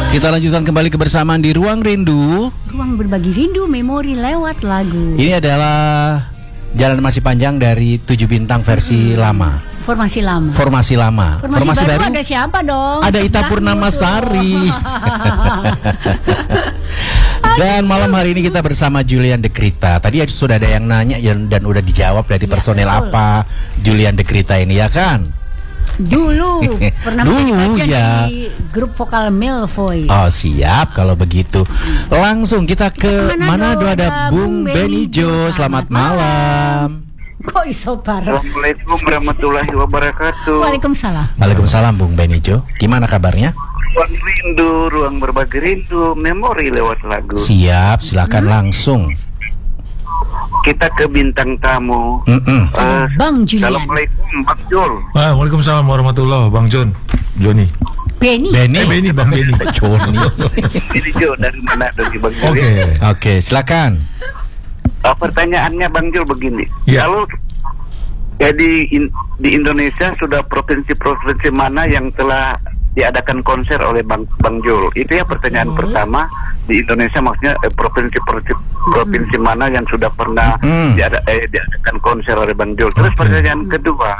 Kita lanjutkan kembali kebersamaan di Ruang Rindu. Ruang berbagi rindu, memori lewat lagu. Ini adalah jalan masih panjang dari 7 bintang versi lama. Formasi lama. Formasi lama. Formasi baru ada siapa dong? Ada Ita Purnamasari. Dan malam hari ini kita bersama Julian Dekrita. Tadi sudah ada yang nanya dan udah dijawab dari personel apa Julian Dekrita ini, ya kan? Dulu pernah dulu ya di grup vokal Male Voice. Oh siap kalau begitu. Langsung kita ke Manado, ada Bung Benijo. Selamat malam. Kok iso parah? Assalamualaikum warahmatullahi wabarakatuh. Waalaikumsalam. Waalaikumsalam Bung Benijo. Gimana kabarnya? Ruang rindu, ruang berbagi rindu, memori lewat lagu. Siap, silakan langsung. Kita ke bintang tamu. Bang Julian. Assalamualaikum Bang Jul. Waalaikumsalam warahmatullahi Bang John. Joni. Beni. Beni Bang Beni. Joni. Ini Jo dari mana dari Bang Jul? Oke, silakan. Pertanyaannya Bang Jul begini. Ya. Kalau di Indonesia sudah provinsi-provinsi mana yang telah diadakan konser oleh Bang Jul? Itu ya pertanyaan pertama. Di Indonesia maksudnya provinsi mana yang sudah pernah diadakan konser oleh Bang Jul. Terus pertanyaan kedua,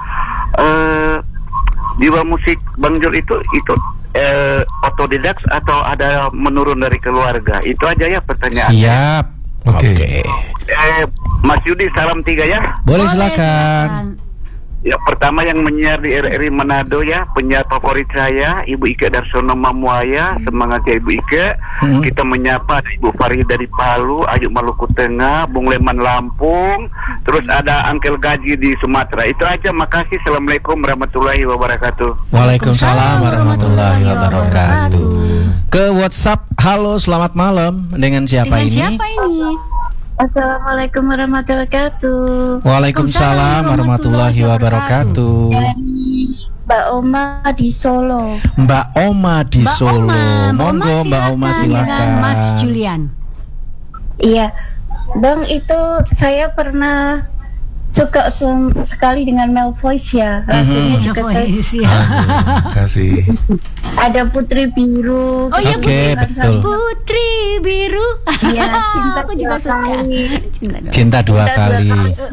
jiwa musik Bang Jul itu otodidak atau ada menurun dari keluarga? Itu aja ya pertanyaan. Siap. Oke. Mas Yudi, salam 3 ya. Boleh silakan. Ya, pertama yang menyiar di RRI Manado ya, penyiar favorit saya Ibu Ike Darsono Mamuaya. Semangat ya Ibu Ike. Kita menyapa ada Ibu Farid dari Palu, Ayu Maluku Tengah, Bung Leman Lampung, terus ada Angkel Gaji di Sumatera. Itu aja, makasih. Assalamualaikum warahmatullahi wabarakatuh. Waalaikumsalam warahmatullahi wabarakatuh. Ke WhatsApp, halo selamat malam. Dengan siapa ini? Assalamualaikum warahmatullahi wabarakatuh. Waalaikumsalam warahmatullahi wabarakatuh. Mbak Oma di Solo. Mbak Oma di Solo. Monggo Mbak Oma silakan. Mas Julian. Iya, Bang, itu saya pernah suka sekali dengan Male Voice ya. Lagunya juga saya. Kasih. Ada Putri Biru. Oh iya, Oke, betul. Putri Biru. Iya, cinta aku juga suka. Cinta dua kali.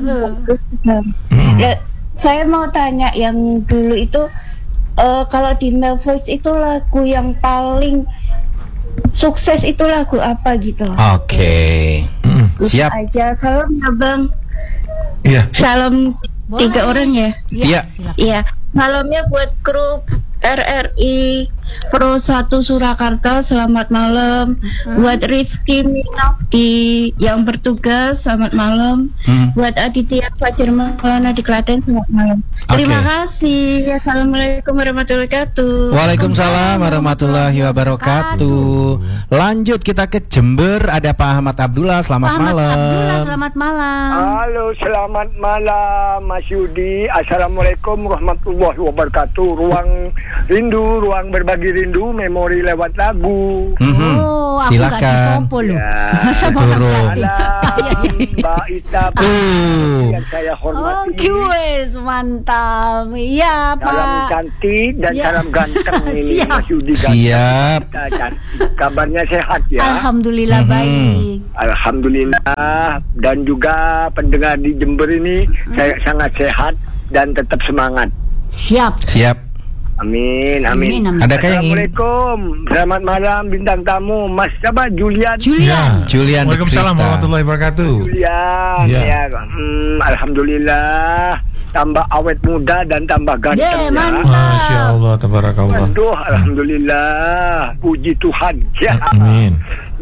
Ya, saya mau tanya yang dulu itu kalau di Male Voice itu lagu yang paling sukses itu lagu apa gitu? Oke. Siap. Aja. Salam ya Bang. Iya. Salam 3 orang ya. Iya. Iya. Salamnya buat grup RRI Pro 1 Surakarta, selamat malam. Buat Rifki Minafki yang bertugas, selamat malam. Buat Aditya Fajar Maulana di Klaten, selamat malam. Terima kasih. Assalamualaikum warahmatullahi wabarakatuh. Waalaikumsalam warahmatullahi wabarakatuh. Lanjut kita ke Jember, ada Pak Ahmad Abdullah. Selamat malam. Abdullah, selamat malam. Halo, selamat malam Mas Yudi. Assalamualaikum warahmatullahi wabarakatuh. Ruang rindu, ruang berbagi rindu, memori lewat lagu. Silakan. Salam Mbak Ita yang saya hormati. Mantap. Iya Pak. Salam cantik dan salam ganteng ini Mas Yudi. Siap. Kabarnya sehat ya? Alhamdulillah baik. Alhamdulillah. Dan juga pendengar di Jember ini saya sangat sehat dan tetap semangat. Siap. Amin. Adakah yang Assalamualaikum. Selamat malam bintang tamu Mas siapa? Julian. Waalaikumsalam warahmatullahi wabarakatuh. Julian. Ya. Alhamdulillah. Tambah awet muda dan tambah ganteng ya. Masya Allah, tabarakallah. Aduh, alhamdulillah. Puji Tuhan. Ya. Amin.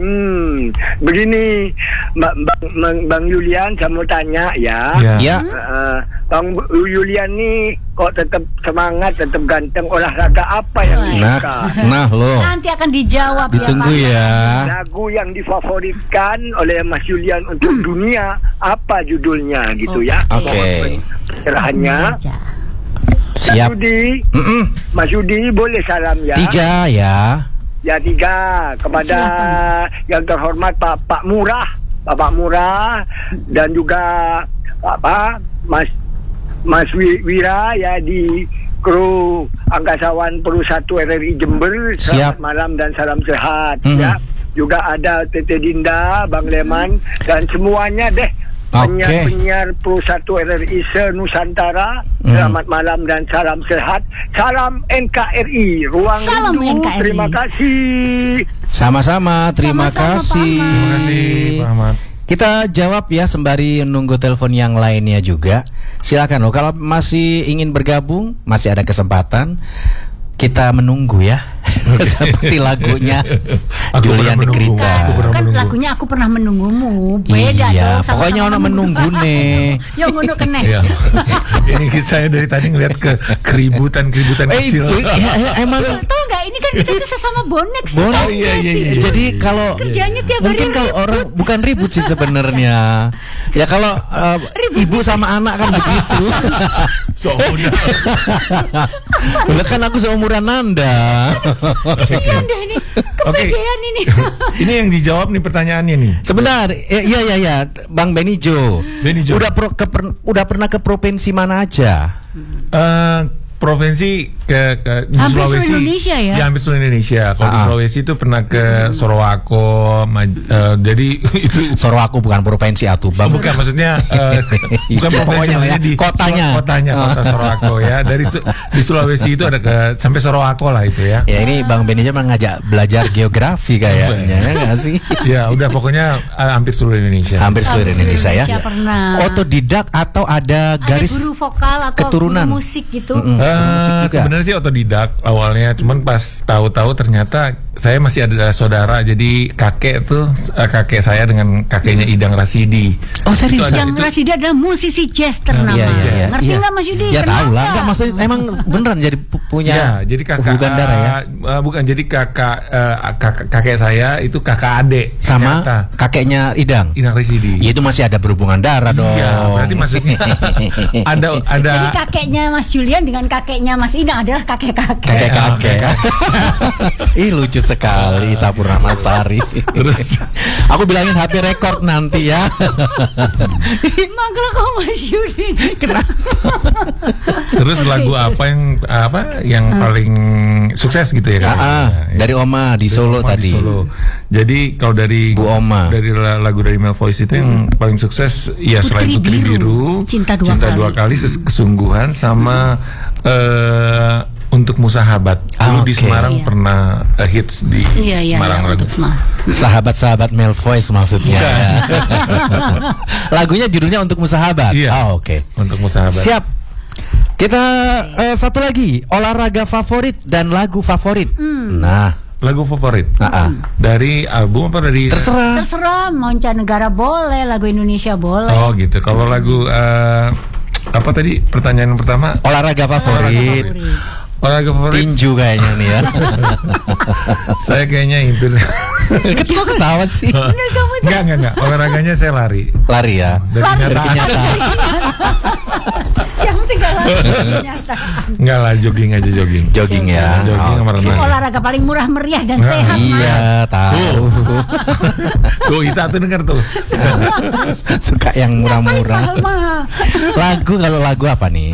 Begini Bang Julian, saya mau tanya ya. Ya. Bang Julian nih kok tetap semangat, tetap ganteng, olahraga apa yang disuka? Nah loh. Nanti akan dijawab. Ditunggu ya. Lagu yang difavoritkan oleh Mas Julian untuk dunia apa judulnya gitu ya? Oke. Pencerahannya. Siap. Mas Yudi boleh salam ya? 3 ya. Ya 3 kepada yang terhormat Pak Murah, Bapak Murah, dan juga Mas Wira ya di kru angkasawan Peru 1 RRI Jember. Siap. Selamat malam dan salam sehat ya. Juga ada Tete Dinda, Bang Leman dan semuanya deh. Penyiar-penyiar Pro 1 RRI se-Nusantara. Selamat malam dan salam sehat. Salam NKRI. Ruang Salam Rindu. NKRI. Terima kasih. Sama-sama, terima Sama-sama, kasih. Pak Ahmad. Terima kasih Pak Ahmad. Kita jawab ya sembari nunggu telepon yang lainnya juga. Silakan loh, kalau masih ingin bergabung, masih ada kesempatan. Kita menunggu ya. Seperti lagunya Aku Julian pernah menunggu. Dekrita. Aku pernah Kan menunggu. lagunya Aku Pernah Menunggumu. Beda Iya, dong. sama-sama pokoknya orang menunggu nih. Yang ngono kene. Iya. Ini saya dari tadi ngeliat ke keributan kecil. Emang Tahu nggak? Ini kan kita tuh sesama bonek. Bonek. sebenarnya Iya, iya, sih. iya. Jadi kalau Kerjanya tiap hari mungkin kalau ribut. orang bukan ribut sih sebenarnya. Ya kalau ibu sama anak kan begitu. Seumuran. Lah kan aku seumuran Anda. Kasihan deh ini. Kepedean ini. Ini yang dijawab nih pertanyaannya nih. Sebentar, iya, Bang Benijo. Benijo. Udah pernah ke provinsi mana aja? Provinsi di Hampir Sulawesi, seluruh Indonesia ya? hampir seluruh Indonesia. Kalau di Sulawesi itu pernah ke Sorowako, jadi itu Sorowako bukan provinsi atuh, Bang. bukan maksudnya bukan provinsi, Pokoknya maksudnya ya, di kotanya. kota Sorowako ya. Dari di Sulawesi itu ada sampai Sorowako lah itu ya. Ya ini Bang Benijo mengajak belajar geografi kayaknya, ya nggak sih? Ya udah pokoknya hampir seluruh Indonesia. Hampir seluruh Indonesia ya. Pernah. Otodidak atau ada garis Ada guru vokal atau keturunan? guru musik gitu. musik juga. Sebenarnya sih otodidak awalnya, cuman pas tahu-tahu ternyata saya masih ada saudara, jadi kakek saya dengan kakeknya Idang Rasidi. Oh serius? Itu ada- Yang Rasida adalah musisi jazz ternama. Iya. Ngerti nggak Mas Yudi? Ya Kenapa? tahu lah, nggak maksudnya emang beneran jadi punya Ya, jadi kakak hubungan darah ya. bukan, jadi kakek saya itu kakak adik Sama ternyata. kakeknya Idang. Idang Rasidi. Ya, itu masih ada berhubungan darah dong. Iya, berarti maksudnya ada Jadi kakeknya Mas Julian dengan kakeknya Mas Idang adalah kakek-kakek. kakek-kakek. Ih lucu sekali Ita Purnamasari. Terus Aku bilangin HP rekord nanti ya. Mangkel kok Mas Yudi. terus lagu apa yang paling sukses gitu ya kan? Dari Oma di Solo Oma tadi. di Solo. Jadi kalau dari Bu Oma. dari lagu dari Mel Voice itu yang paling sukses ya selain Putri Biru, Cinta Dua Kali, Kesungguhan sama Untuk Musahabat. Dulu di Oke. Semarang Iya. pernah hits di Semarang lagu. untuk Semarang. Sahabat-sahabat Mel Voice maksudnya. Lagunya judulnya Untuk Musahabat. Iya. Oke. Untuk Musahabat. Siap. Kita satu lagi, olahraga favorit dan lagu favorit. Nah, Lagu favorit dari album apa dari? terserah. Terserah, mancanegara boleh, lagu Indonesia boleh. Oh gitu. Kalau lagu apa tadi pertanyaan pertama? Olahraga favorit. Olahraga favorit. Tinju kayaknya nih ya. Saya kayaknya itu. Kok ketawa sih? Enggak. Olahraganya saya lari. Lari ya. Dari Dari kenyataan. Yang penting gak lari ternyata. Enggak lah, jogging aja jogging. Jogging ya. Jogging sama renang. Olahraga paling murah meriah dan Nah, sehat. Iya, tahu. Tuh, Ita tuh dengar tuh. Suka yang murah-murah. Mahal. Kalau lagu apa nih?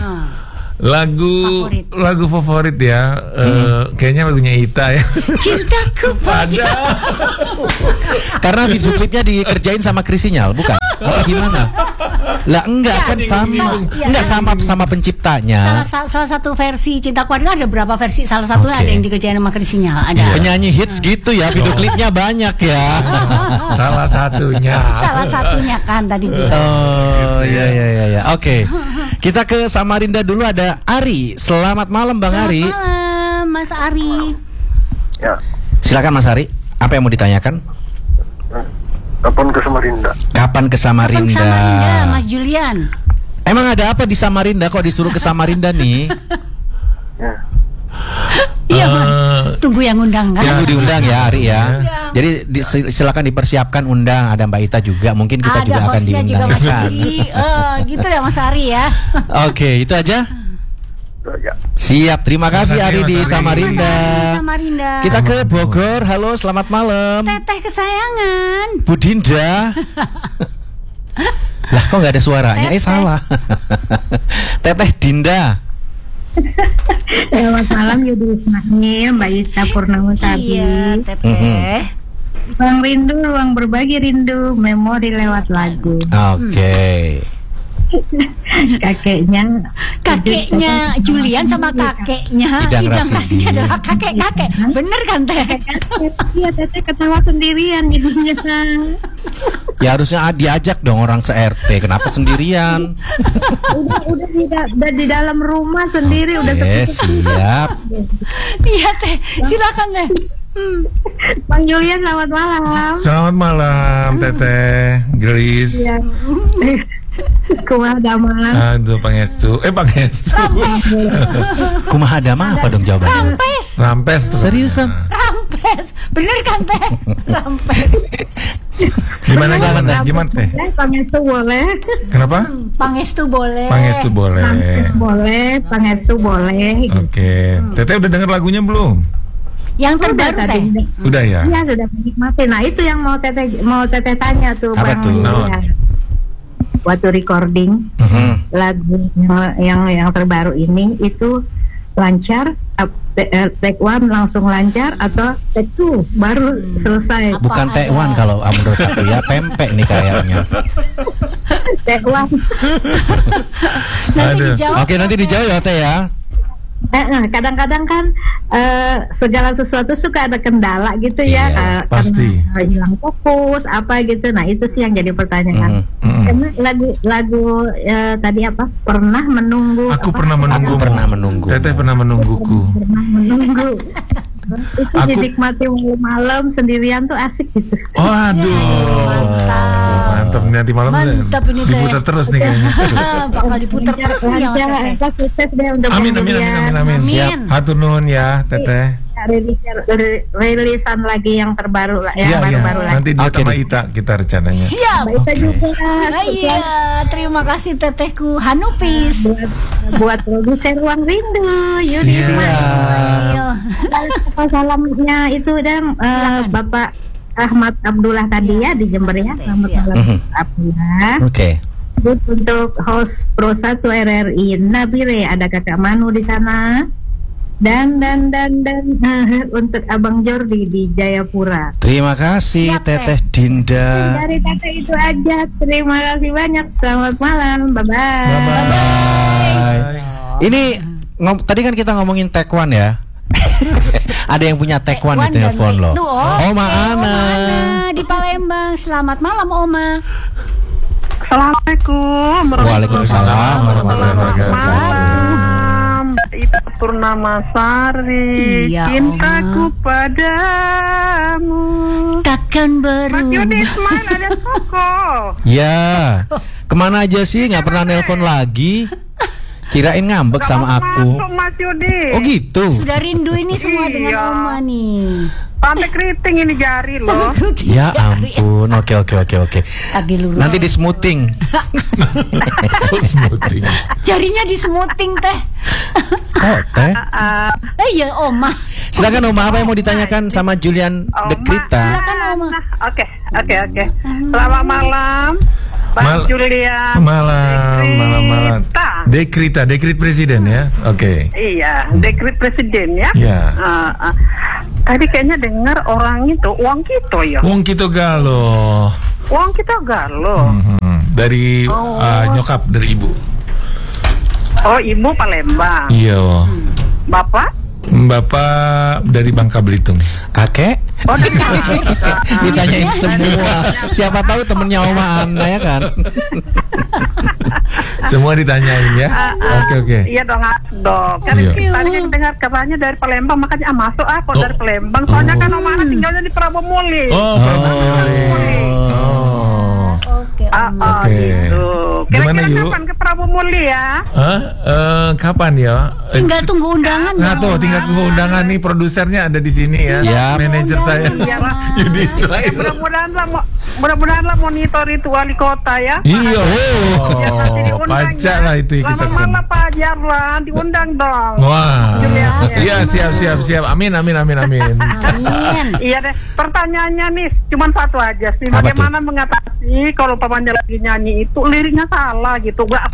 Lagu favorit ya. Kayaknya lagunya Ita ya. Cintaku pada. Karena video klipnya dikerjain sama Krisinyal, bukan? Oh, gimana? Lah enggak kan sama. Enggak sama penciptanya. Salah satu versi Cintaku Pada ada berapa versi? Salah satunya Oke. ada yang dikerjain sama Krisinya. Ada. Penyanyi hits gitu ya, video klipnya banyak ya. Salah satunya. Salah satunya kan tadi bilang. Oh, iya. Oke. Kita ke Samarinda dulu, ada Ari. Selamat malam Bang Ari. Selamat malam Mas Ari. Ya, Silakan Mas Ari. Apa yang mau ditanyakan? kapan ke Samarinda? Kapan ke Samarinda? Samarinda, Mas Julian. Emang ada apa di Samarinda kok disuruh ke Samarinda nih? Ya. Iya Mas. Tunggu yang undang kan. Tunggu diundang ya Ari ya. Jadi silakan dipersiapkan undang, ada Mbak Ita juga, mungkin kita Ada juga akan hostnya juga diundang Mas kan. Yudi. Gitu ya Mas Ari ya. Oke, itu aja. Ya. Siap, terima kasih Ari di Mas Ari. Samarinda. Samarinda. Kita ke Bogor. Halo, selamat malam. Teteh kesayangan. Bu Dinda. Lah kok nggak ada suaranya? Teteh. Salah. Teteh Dinda. Selamat malam Yudi Ismail, Mbak Ita Purnamasari. Iya, Teteh. Ruang rindu, ruang berbagi rindu, memori lewat lagu. Oke. Kakeknya Julian sama kakeknya Idang Idang Rasidi Rasidi adalah kakek-kakek. Bener kan, Teh? Iya, Teteh ketawa sendirian jadinya. Ya harusnya diajak dong orang se-RT. Kenapa sendirian? udah di dalam rumah sendiri udah Siap. Iya, Teh. Silakan, Teh. Bang Julian, selamat malam. Selamat malam, Teteh, Gelis. Ya. Kumaha damang. Aduh, Pangestu. Pangestu. Kumaha dama apa dong jawabannya? Rampes. Seriusan? Rampes. Bener kan, Teh? Rampes. Gimana Teh? Pangestu boleh. Kenapa? Pangestu boleh. Pangestu boleh. Pangestu boleh. Oke. Teteh udah denger lagunya belum? Yang terbaru, Teh. Udah ya? Iya, sudah menikmati. Nah, itu yang mau teteh tanya tuh, Apa Bang. tuh? Julian. Waktu recording lagu yang terbaru ini itu lancar, take one langsung lancar atau take two baru selesai? Bukan take one kalau menurut aku ya, pempek nih kayaknya. Take one. Nanti dijawab. Oke, nanti dijawab ya Teh ya. Kadang-kadang kan segala sesuatu suka ada kendala gitu ya, Iya, pasti. karena hilang fokus apa gitu. Nah itu sih yang jadi pertanyaan. Karena lagu tadi apa? Pernah menunggu. Aku apa? pernah menunggu. Aku pernah menunggu. Teteh pernah menungguku. Pernah menunggu. Itu Aku- dinikmati malam sendirian tuh asik gitu. Oh, aduh. Mantap nih, nanti malam Mantap ini, Teh. diputar terus nih kayaknya. Bakal diputar terus nih yang Lancar, Teteh. apa, sukses deh untuk Amin. Amin. Siap. Hatur nuhun ya, Teteh. Rilisan lagi yang terbaru lah, yang Iya, baru-baru lagi. Nanti dia Oke, sama deh. Ita kita rencananya. Siap. Kita juga Iya, terima kasih Tetehku Hanupis. buat produser Ruang Rindu Yudi Siap. Iya. salamnya itu dan Bapak Ahmad Abdullah tadi ya di Jember ya. Selamat Siap. malam Abdullah. Oke. Untuk host Pro 1 RRI Nabire, ada Kakak Manu di sana. Dan untuk Abang Jordi di Jayapura. Terima kasih Siap, Teh. Teteh Dinda. Dari Teteh itu aja. Terima kasih banyak. Selamat malam. Bye-bye. Bye. Ini tadi kan kita ngomongin take one ya. Ada yang punya take one di Take one dan telepon take loh. two, oh. Oma Ana. Oma Ana di Palembang. Selamat malam, Oma. Assalamualaikum. Waalaikumsalam warahmatullahi wabarakatuh. Itu Purnamasari, Iya, cintaku Oma. padamu. Takkan Mas Yudi berubah. Ismail ada Koko. Ya, kemana aja sih? Nggak pernah nelpon lagi. Kirain ngambek sama aku. Masuk Mas Yudi. Oh gitu. Sudah rindu ini semua dengan Iya. Oma nih. Sampai keriting ini jari loh. Sampai keriting Ya jari. ampun. Oke. Lagi lurus. Nanti di smoothing. Smoothing. Jarinya di smoothing, Teh. Oh, Teh. Iya, Oma. Silakan Oma, apa yang mau ditanyakan sama Julian Oma, Dekrita? Silakan, Oma. Oke. Selamat malam. Bang Julian. Malam. Dekrit presiden ya. Oke. Iya, dekret presiden ya. Ya. Tadi kayaknya dengar orang itu uang kita ya. Wong kita galuh. Uang kita galuh. Dari nyokap dari ibu. Oh, ibu Palembang. Iya. Bapak? Bapak dari Bangka Belitung. Kakek? Oh, dari Ditanyain semua. Siapa tahu temennya Oma Ana ya kan? Semua ditanyain ya. Oke. Iya dong, dong. Kan Iya. tadi yang dengar kabarnya dari Palembang, makanya masuk kok dari Palembang. Soalnya kan Om Ana tinggalnya di Prabomuli. Oh. Oke, Oma. Oke. Gitu. Gimana, Kira-kira Yu? kapan ke Prabomuli ya? Kapan ya? Tinggal tunggu undangan. Nah ya, tuh, Oma. tinggal tunggu undangan nih, produsernya ada di sini ya. Siap. Manajer saya. Iyalah. Yudi Ismail. Mudah-mudahan lah monitor itu wali kota ya. Iya. Ya, nanti diundang Pajak ya. lah itu kita Selamat kesana. malam Pak Jarlan, diundang dong. Wah. Julian, Iya, siap. Amin. Amin. Iya deh, pertanyaannya nih cuma satu aja sih. Apa Bagaimana mengatasi kalau pamannya lagi nyanyi itu liriknya salah gitu, nggak apa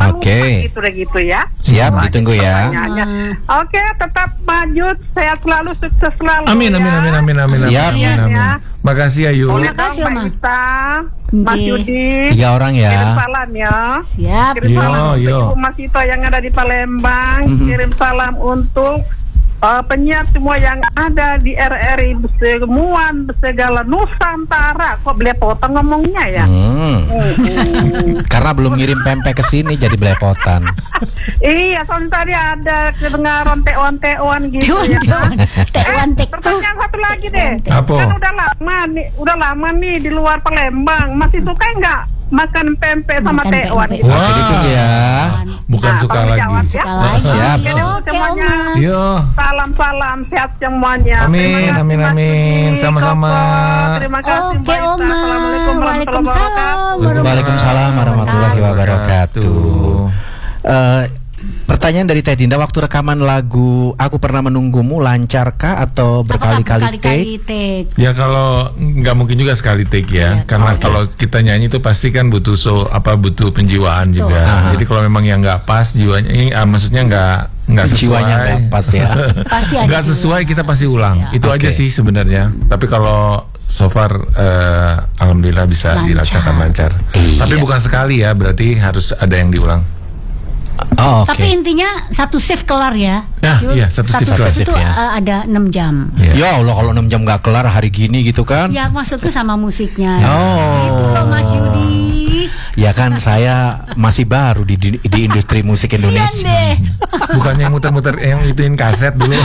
Oke. gitu ya. Siap, ditunggu ya. Oke, tetap maju, sehat selalu, sukses selalu. Amin. Siap. Amin. Makasih Ayu. Boleh Terima kasih, dong, Oma. Mbak Ita, Mas Oke. Yudi. 3 orang Kirim ya. salam ya. Siap. Kirim salam untuk Yo. Ibu Mas Ito yang ada di Palembang. Kirim salam untuk penyiar semua yang ada di RRI semua segala Nusantara. Kok belepotan ngomongnya ya? Karena belum ngirim pempek ke sini jadi belepotan. Iya, soalnya tadi ada kedengaran tewan gitu ya. Tewan tek. Pertanyaan satu lagi deh. Apa? Kan udah lama nih di luar Palembang. Masih suka nggak makan pempek sama Makan tewan pempek. gitu? Oke, ditunggu ya. Bukan Nah, suka tolong lagi. dijawab ya. Suka lagi. Siap. Oke, Oke, semuanya. Oma. Yo. Salam sehat semuanya. Amin, Terima kasih, amin, Mas amin. Yudi, Sama-sama. Koko. Terima kasih, Oke, Mbak Ita. Oma. Assalamualaikum warahmatullahi wabarakatuh. Waalaikumsalam warahmatullahi wabarakatuh. Pertanyaan dari Teh Dinda, waktu rekaman lagu Aku Pernah Menunggumu lancarkah atau berkali-kali take? take? Ya kalau nggak mungkin juga sekali take ya, Iya. karena kalau kita nyanyi itu pasti kan butuh butuh penjiwaan juga. Aha. Jadi kalau memang yang nggak pas jiwanya, maksudnya nggak sesuai, Jiwanya nggak pas ya. Pasti ada nggak sesuai kita pasti ulang. Ya. Itu aja Oke. sih sebenarnya. Tapi kalau so far alhamdulillah bisa Lancar. dilancarkan lancar. Iya. Tapi bukan sekali ya, berarti harus ada yang diulang. Oh, oke. Tapi intinya satu shift kelar ya. Nah, Jul. iya, satu shift kelar. itu ya. ada 6 jam. Iya. Ya Allah, kalau 6 jam nggak kelar hari gini gitu kan? Ya maksudku sama musiknya. Oh. Itu loh Mas Yudi. Ya kan saya masih baru di industri musik Sian Indonesia. deh. Bukannya yang muter-muter yang ituin kaset dulu.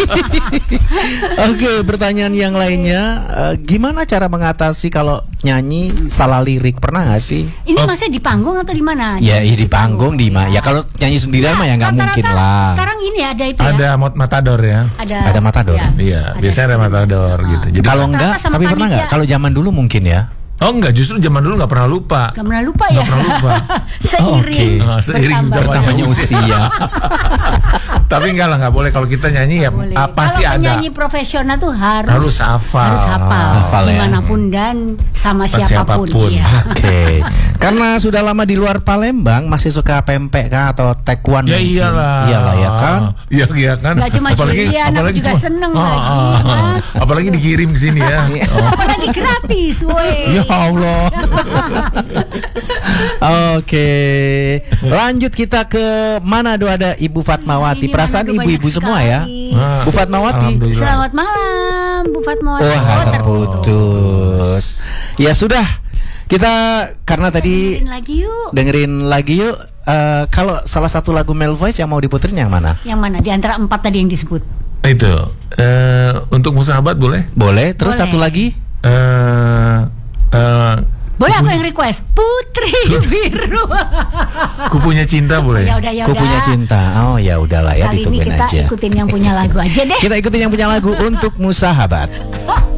Oke, pertanyaan yang lainnya, gimana cara mengatasi kalau nyanyi salah lirik? Pernah nggak sih? Ini masih di panggung atau di mana? Ya, di panggung di mana? Ya kalau nyanyi sendirian mah ya nggak Rata-rata mungkin lah. Sekarang ini ada itu ya. Ada matador ya. Ada matador. Ya. Iya, biasanya ada matador gitu. Jadi Kalau enggak, sama tapi pernah nggak? panitia. Kalau zaman dulu mungkin ya. oh enggak, justru zaman dulu nggak pernah lupa. Gak pernah lupa ya. Nggak pernah lupa. Seiring. Oke. Seiring bertambah. Bertambahnya usia. Tapi enggak lah, nggak boleh. Kalau kita nyanyi ya Boleh. pasti Kalau ada. penyanyi profesional tuh Harus hafal. harus hafal, Hafal ya. dimanapun dan sama siapapun. Siapapun. Iya. Oke. Karena sudah lama di luar Palembang, masih suka pempek kah atau taekwondo? Ya mungkin? iyalah. Iyalah ya kan? Iya kan. Nggak cuma Julian, aku juga seneng lagi, Mas. Apalagi dikirim ke sini ya. Apalagi gratis, woi. Ya Allah. Oke. Lanjut kita ke Manado, ada Ibu Fatmawati. Ini Perasaan Manado ibu-ibu banyak semua ya. sekali. Nah, Bu Fatmawati. alhamdulillah. Selamat malam, Bu Fatmawati. Oh, terputus. Ya sudah. Kita karena tadi Dengerin lagi yuk. dengerin lagi yuk. Kalau salah satu lagu Male Voice yang mau diputerin yang mana? Yang mana? Di antara 4 tadi yang disebut. Itu untuk musahabat boleh? Boleh. Terus Boleh. satu lagi? Boleh aku yang request Putri Biru. Kupunya cinta boleh? Ya udah ya Ku udah. punya cinta. Oh ya udahlah ya, Kali ini ditungguin kita aja. ikutin yang punya lagu aja deh. Kita ikutin yang punya lagu untuk Musahabat.